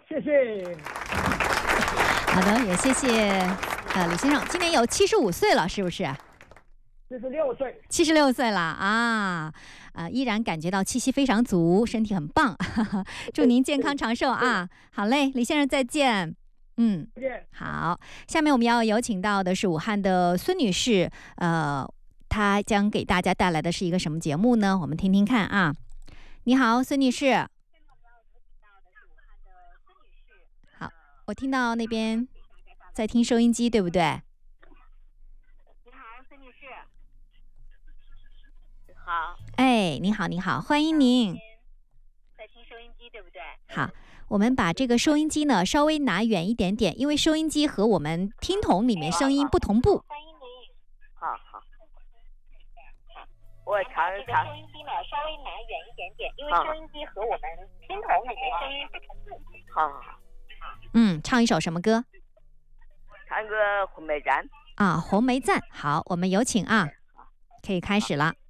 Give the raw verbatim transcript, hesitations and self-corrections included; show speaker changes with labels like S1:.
S1: 谢谢。
S2: 好的，也谢谢呃李先生，今年有七十五岁了，是不是？
S1: 七十六岁。
S2: 七十六岁了啊，呃，依然感觉到气息非常足，身体很棒，祝您健康长寿啊！好嘞，李先生再见。嗯，好，下面我们要有请到的是武汉的孙女士，呃，她将给大家带来的是一个什么节目呢？我们听听看啊。你好，孙女士。好，我听到那边在听收音机，对不对？
S3: 你好，孙女士。好。
S2: 哎，你好，你好，欢迎您。
S3: 在听收音机，对不对？
S2: 好。我们把这个收音机呢稍微拿远一点点，因为收音机和我们听筒里面声音不同步。
S3: 欢迎您。
S4: 好好。我尝一尝。
S3: 收音机呢稍微拿远一点点，因为收音机和我们听筒里面声音不同步。
S4: 好好好。
S2: 嗯，唱一首什么歌？
S4: 唱个红梅赞。
S2: 啊，红梅赞。好，我们有请啊，可以开始了。